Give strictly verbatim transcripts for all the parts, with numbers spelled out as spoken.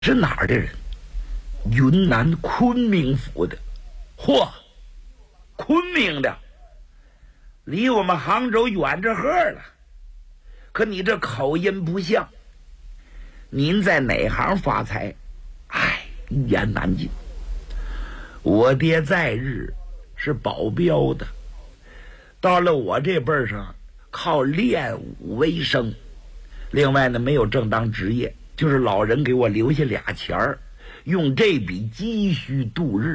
是哪儿的人？云南昆明府的。嚯，昆明的，离我们杭州远着呵了。可你这口音不像。您在哪行发财？哎，一言难尽。我爹在日是保镖的，到了我这辈儿上靠练武为生，另外呢没有正当职业，就是老人给我留下俩钱儿，用这笔积蓄度日。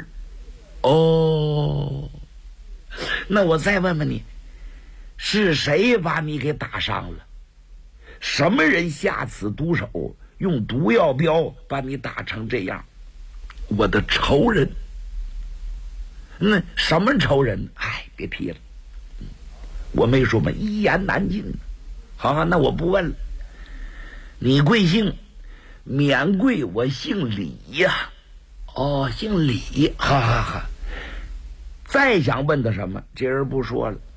哦，那我再问问你，是谁把你给打伤了？什么人下此毒手，用毒药镖把你打成这样？我的仇人。那什么仇人？哎，别提了，我没说嘛，一言难尽。好好，那我不问了。你贵姓？免贵，我姓李呀。哦，姓李，哈哈哈。再想问他什么，这人不说了，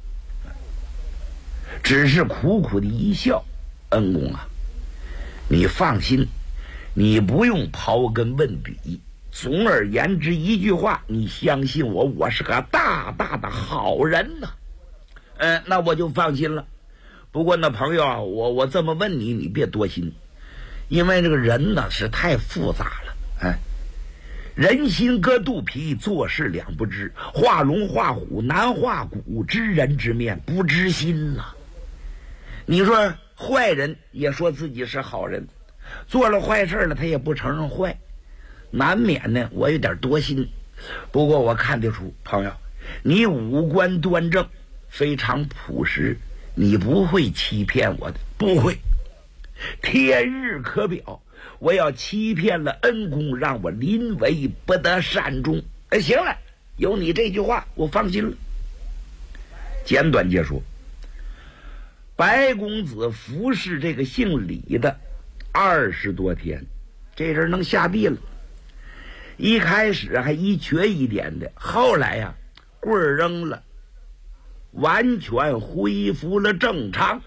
只是苦苦的一笑。恩公啊，你放心，你不用刨根问底。总而言之一句话，你相信我，我是个大大的好人呐。嗯，那我就放心了。不过呢，朋友啊，我我这么问你，你别多心，因为这个人呢是太复杂了。哎，人心隔肚皮，做事两不知。画龙画虎难画骨，知人知面不知心呐。你说坏人也说自己是好人，做了坏事了他也不承认坏，难免呢我有点多心。不过我看得出，朋友，你五官端正，非常朴实，你不会欺骗我的，不会。天日可表，我要欺骗了恩公，让我临危不得善终。哎，行了，有你这句话我放心了。简短结说，白公子服侍这个姓李的二十多天，这人能下地了。一开始还一瘸一点的，后来呀、啊，棍儿扔了，完全恢复了正常。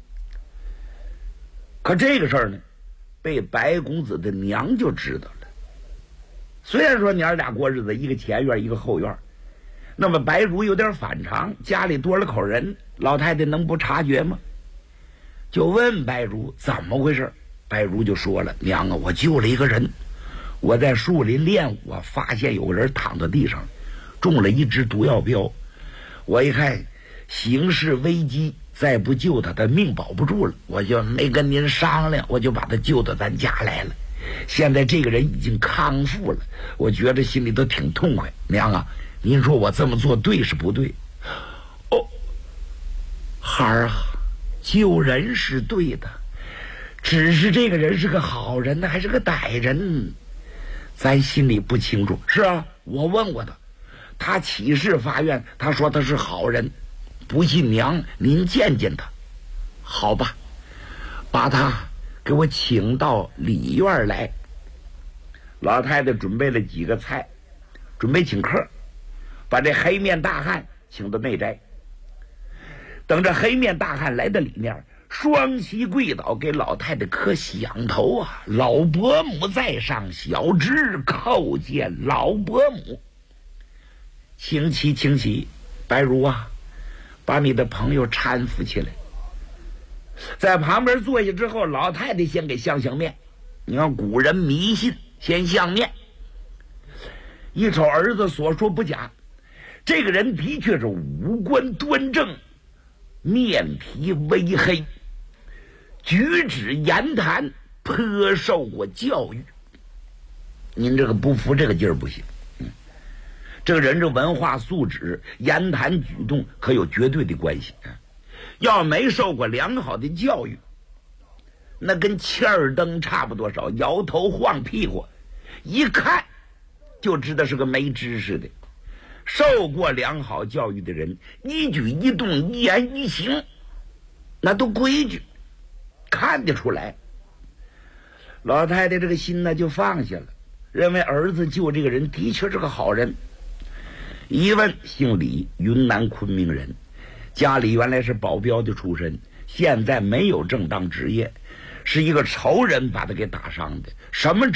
可这个事儿呢，被白公子的娘就知道了。虽然说娘俩过日子，一个前院一个后院，那么白如有点反常，家里多了口人，老太太能不察觉吗？就问白如怎么回事，白如就说了：娘啊，我救了一个人，我在树林练武啊，发现有个人躺在地上，中了一支毒药镖。我一看形势危机，再不救他，他命保不住了，我就没跟您商量，我就把他救到咱家来了。现在这个人已经康复了，我觉得心里都挺痛快。娘啊，您说我这么做对是不对？哦，孩儿啊，救人是对的，只是这个人是个好人呢，还是个歹人，咱心里不清楚。是啊，我问过他，他起誓发愿，他说他是好人。不信娘，您见见他。好吧，把他给我请到里院来。老太太准备了几个菜，准备请客，把这黑面大汉请到内宅。等着黑面大汉来到里面，双膝跪倒，给老太太磕响头啊！老伯母在上，小侄叩见老伯母。请起，请起，白如啊，把你的朋友搀扶起来。在旁边坐下之后，老太太先给相相面。你看古人迷信，先相面。一瞅儿子所说不假，这个人的确是五官端正，面皮微黑，举止言谈颇受过教育。您这个不服这个劲儿不行。这个人这文化素质、言谈举动可有绝对的关系。要没受过良好的教育，那跟欠儿灯差不多少，摇头晃屁股，一看就知道是个没知识的。受过良好教育的人，一举一动、一言一行，那都规矩，看得出来。老太太这个心呢就放下了，认为儿子救这个人的确是个好人。一问，姓李，云南昆明人，家里原来是保镖的出身，现在没有正当职业，是一个仇人把他给打伤的。什么仇？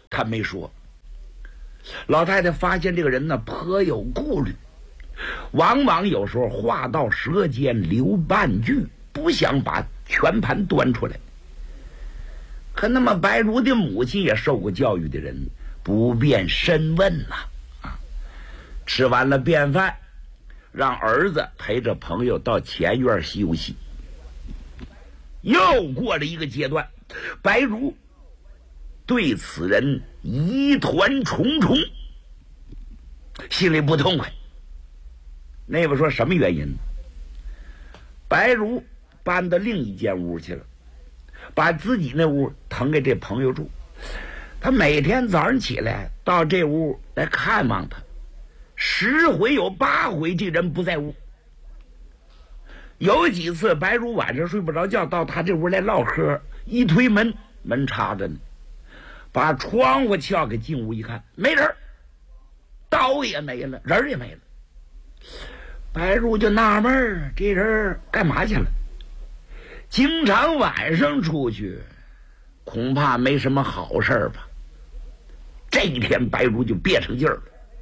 他没说。老太太发现这个人呢颇有顾虑，往往有时候话到舌尖留半句，不想把全盘端出来。可那么白如的母亲也受过教育的人，不便深问呐、啊。吃完了便饭，让儿子陪着朋友到前院休息。又过了一个阶段，白如对此人疑团重重，心里不痛快。那位说什么原因？白如搬到另一间屋去了，把自己那屋腾给这朋友住。他每天早上起来到这屋来看望他，十回有八回这人不在屋。有几次白如晚上睡不着觉，到他这屋来唠嗑，一推门，门插着呢，把窗户撬开，进屋一看，没人，刀也没了，人也没了。白如就纳闷儿，这人干嘛去了？经常晚上出去，恐怕没什么好事吧。这一天白如就憋成劲儿了。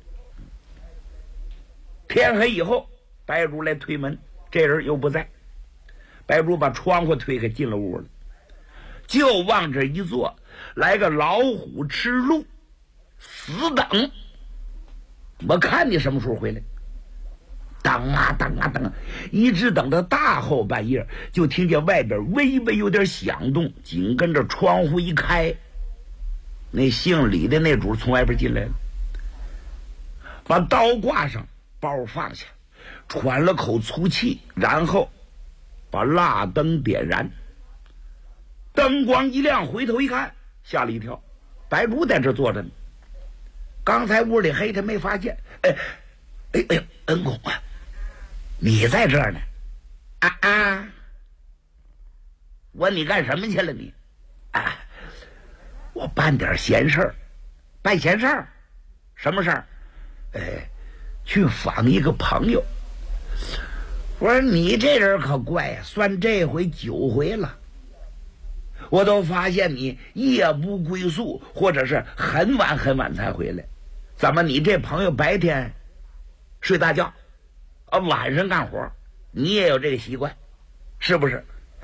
天黑以后，白如来推门，这人又不在。白如把窗户推开，进了屋了，就往这一坐，来个老虎吃鹿，死等，我看你什么时候回来。等啊等啊等啊，一直等到大后半夜，就听见外边微微有点响动，紧跟着窗户一开，那姓李的那主从外边进来了，把刀挂上，包放下，喘了口粗气，然后把蜡灯点燃。灯光一亮，回头一看，吓了一跳，白如在这坐着呢。刚才屋里黑，他没发现。哎哎哎，恩公啊，你在这儿呢？啊啊！我你干什么去了你？啊，我办点闲事儿。办闲事儿？什么事儿？哎，去访一个朋友。我说你这人可怪呀、啊，算这回九回了。我都发现你夜不归宿，或者是很晚很晚才回来。怎么你这朋友白天睡大觉啊，晚上干活，你也有这个习惯，是不是？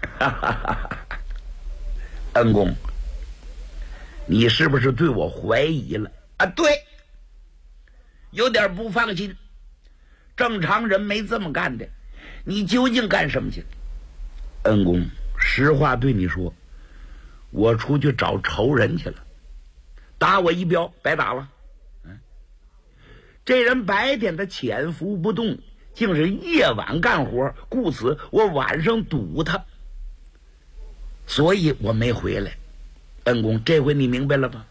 恩公，你是不是对我怀疑了啊？对，有点不放心。正常人没这么干的，你究竟干什么去？恩公，实话对你说，我出去找仇人去了，打我一镖白打了。嗯，这人白天他潜伏不动，竟是夜晚干活，故此我晚上堵他，所以我没回来。恩公，这回你明白了吧？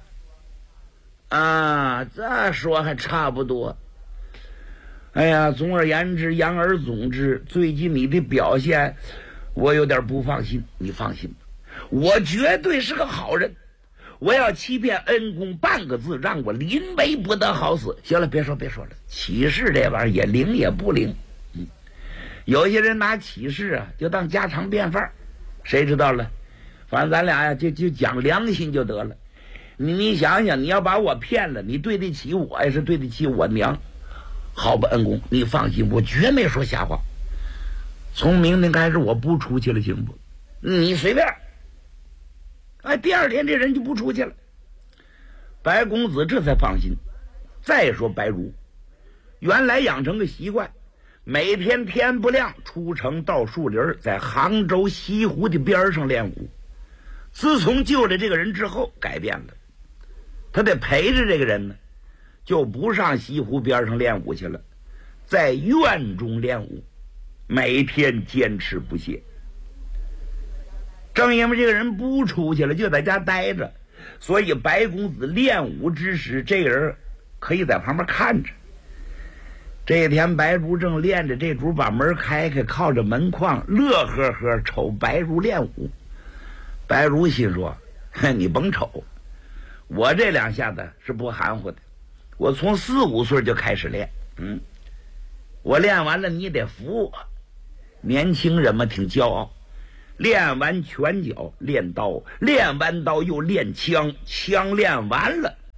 啊，这说还差不多。哎呀，总而言之，言而总之，最近你的表现我有点不放心。你放心，我绝对是个好人，我要欺骗恩公半个字，让我临危不得好死。行了，别说别说了，启示这玩意儿也灵也不灵。嗯，有些人拿启示啊就当家常便饭，谁知道了？反正咱俩呀就就讲良心就得了。你你想想，你要把我骗了，你对得起我也是对得起我娘。好吧，恩公，你放心，我绝没说瞎话。从明天开始我不出去了，行不？你随便。哎，第二天这人就不出去了。白公子这才放心。再说白如，原来养成个习惯，每天天不亮出城到树林，在杭州西湖的边上练武。自从救了这个人之后，改变了，他得陪着这个人呢，就不上西湖边上练武去了，在院中练武，每天坚持不懈。正因为这个人不出去了，就在家待着，所以白公子练武之时，这个人可以在旁边看着。这天白如正练着，这主把门开开，靠着门框乐呵呵瞅白如练武。白如心说，你甭瞅，我这两下子是不含糊的，我从四五岁就开始练。嗯，我练完了你得服我。年轻人嘛挺骄傲，练完拳脚练刀，练完刀又练枪，枪练完了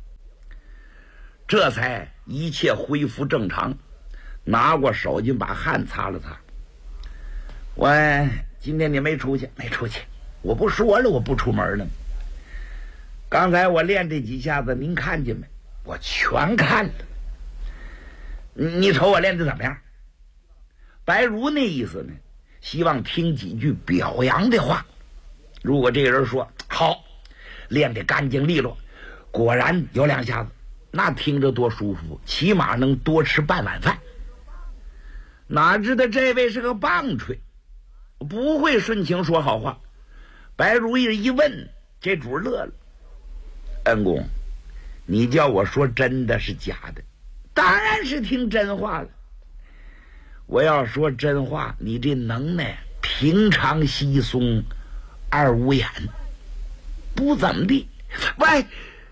这才一切恢复正常，拿过手巾把汗擦了擦。我今天你没出去？没出去。我不说了，我不出门了。刚才我练这几下子，您看见没？我全看了。你瞅我练的怎么样？白如那意思呢，希望听几句表扬的话。如果这个人说好，练得干净利落，果然有两下子，那听着多舒服，起码能多吃半碗饭。哪知道这位是个棒槌，不会顺情说好话。白如意一问，这主乐了。恩公，你叫我说真的是假的？当然是听真话了。我要说真话，你这能耐平常稀松，二五眼，不怎么地。喂，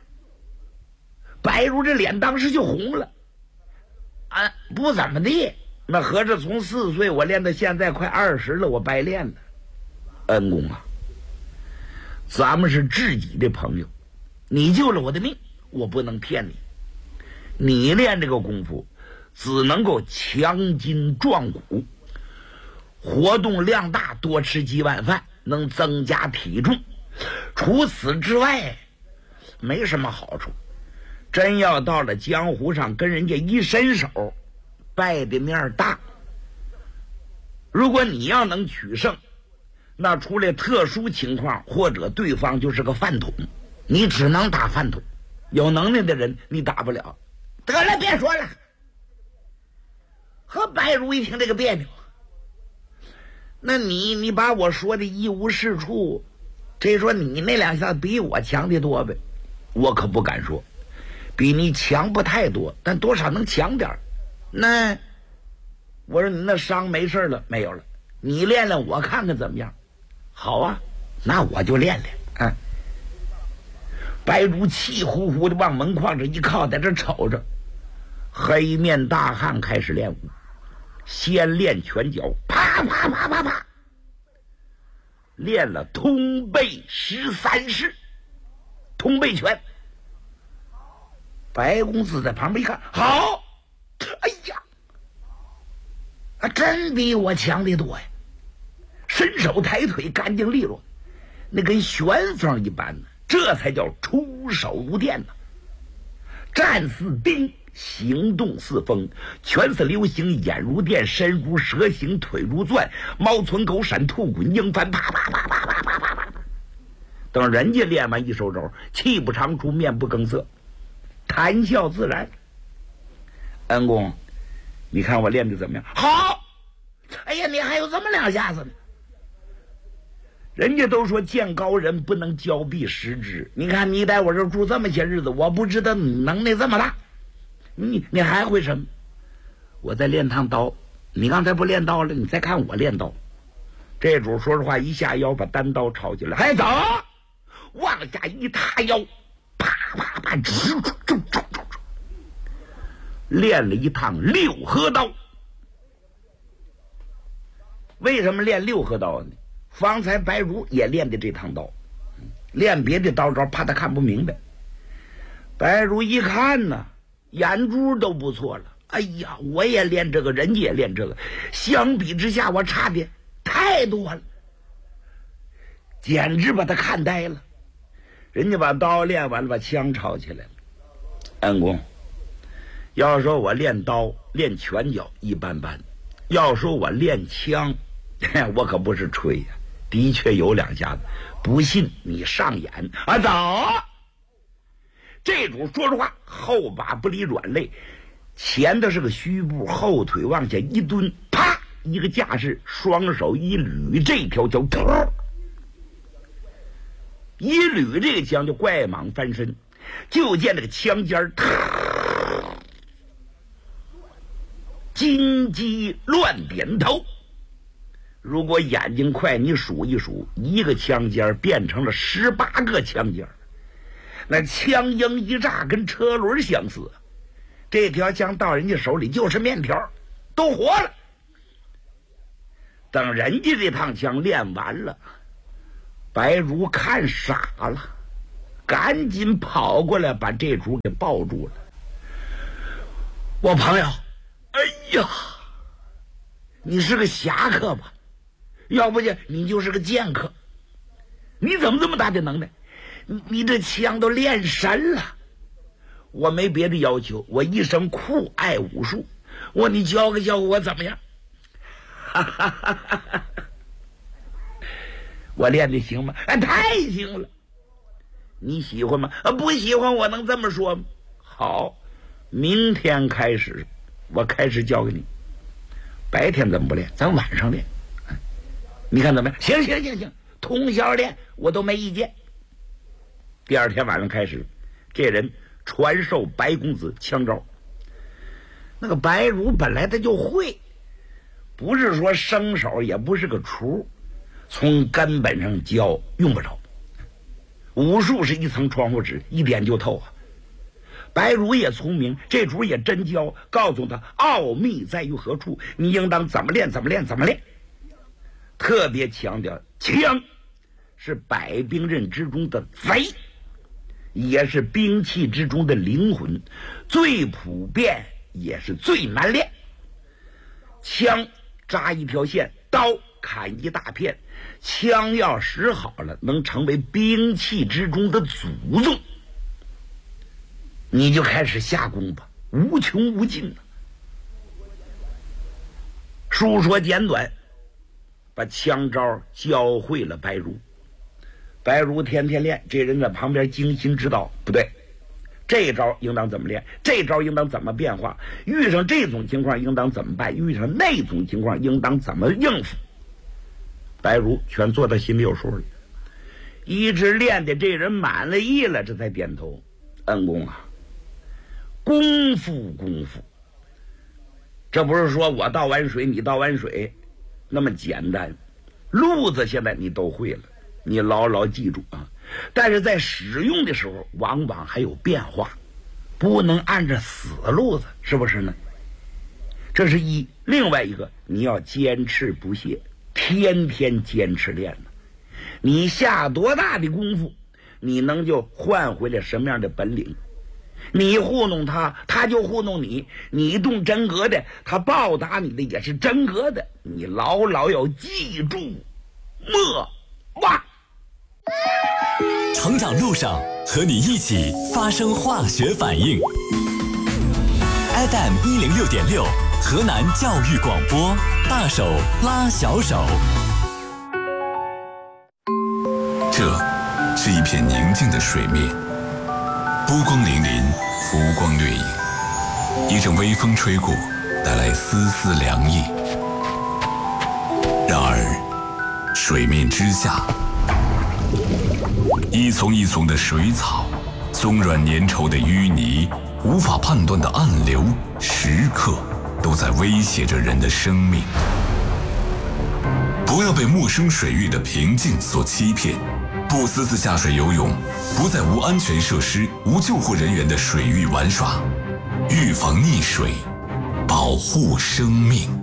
白如这脸当时就红了。啊，不怎么地，那合着从四岁我练到现在快二十了，我白练了。恩公啊，咱们是知己的朋友，你救了我的命，我不能骗你。你练这个功夫只能够强筋壮骨，活动量大，多吃几碗饭，能增加体重。除此之外没什么好处。真要到了江湖上跟人家一伸手，败的面大。如果你要能取胜，那除了特殊情况，或者对方就是个饭桶，你只能打饭桶。有能耐的人你打不了。得了，别说了。和白如一听这个别扭，那你你把我说的一无是处，这说你那两下比我强的多呗？我可不敢说，比你强不太多，但多少能强点。那我说你那伤没事了没有了？你练练我看看怎么样？好啊，那我就练练。啊，白如气呼呼的往门框这一靠，在这瞅着，黑面大汉开始练武。先练拳脚，啪啪啪啪啪，练了通背十三式，通背拳。白公子在旁边一看，好，哎呀，啊，真比我强的多呀！伸手抬腿干净利落，那跟旋风一般呢，这才叫出手如电呢。站似钉，行动似风，拳似流星，眼如电，身如蛇形，腿如钻，猫窜狗闪，兔滚鹰翻，啪啪啪啪啪啪啪啪。等人家练完一手肘，气不长出，面不更色，谈笑自然。恩公，你看我练的怎么样？好！哎呀，你还有这么两下子呢。人家都说见高人不能交臂失之，你看你在我这住这么些日子，我不知道你能耐这么大。你你还会什么？我再练趟刀，你刚才不练刀了，你再看我练刀。这主说实话，一下腰把单刀抄起来，还走，往下一塌腰，啪啪啪，直冲冲冲冲，练了一趟六合刀。为什么练六合刀呢？方才白如也练的这趟刀，练别的刀招怕他看不明白。白如一看呢，眼珠都不错了。哎呀，我也练这个，人家也练这个，相比之下我差的太多了，简直把他看呆了。人家把刀练完了，把枪抄起来了。恩公，要说我练刀练拳脚一般般，要说我练枪，我可不是吹呀、啊，的确有两下子。不信你上眼啊，走。这主说实话，后把不离软肋，前的是个虚步，后腿往下一蹲，啪一个架势，双手一捋，这条叫突，一捋这个枪就怪蟒翻身，就见这个枪尖金鸡乱点头。如果眼睛快，你数一数，一个枪尖变成了十八个枪尖，那枪缨一炸，跟车轮相似。这条枪到人家手里就是面条，都活了。等人家这趟枪练完了，白如看傻了，赶紧跑过来把这主给抱住了。 我朋友，哎呀，你是个侠客吧？要不就你就是个剑客。你怎么这么大的能耐？你你这枪都练神了。我没别的要求，我一生酷爱武术。我你教个教我怎么样？哈哈哈哈哈！我练的行吗？哎，太行了。你喜欢吗？啊，不喜欢我能这么说吗？好，明天开始我开始教给你。白天怎么不练？咱晚上练。你看怎么样？行行行行，通宵练我都没意见。第二天晚上开始，这人传授白公子枪招。那个白茹本来他就会，不是说生手，也不是个厨，从根本上教用不着。武术是一层窗户纸，一点就透啊。白茹也聪明，这主也真教，告诉他奥秘在于何处，你应当怎么练怎么练怎么练。特别强调枪是百兵刃之中的贼，也是兵器之中的灵魂，最普遍也是最难练。枪扎一条线，刀砍一大片，枪要使好了，能成为兵器之中的祖宗，你就开始下功夫，无穷无尽了。书说简短，把枪招教会了白茹。白茹天天练，这人在旁边精心指导，不对，这招应当怎么练，这招应当怎么变化，遇上这种情况应当怎么办，遇上那种情况应当怎么应付，白茹全做到心里有数了。一直练的这人满了意了，这才点头。恩公啊，功夫功夫，这不是说我倒完水你倒完水那么简单，路子现在你都会了，你牢牢记住啊！但是在使用的时候往往还有变化，不能按着死路子，是不是呢？这是一。另外一个，你要坚持不懈，天天坚持练呢。你下多大的功夫，你能就换回来什么样的本领？你糊弄他，他就糊弄你；你动真格的，他报答你的也是真格的。你牢牢要记住，莫忘。 成长路上和你一起发生化学反应。F M 一零六点六，河南教育广播，大手拉小手。 这是一片宁静的水面，波光粼粼，浮光掠影。一阵微风吹过，带来丝丝凉意。然而，水面之下，一丛一丛的水草，松软粘稠的淤泥，无法判断的暗流，时刻都在威胁着人的生命。不要被陌生水域的平静所欺骗，不私自下水游泳，不在无安全设施、无救护人员的水域玩耍，预防溺水，保护生命。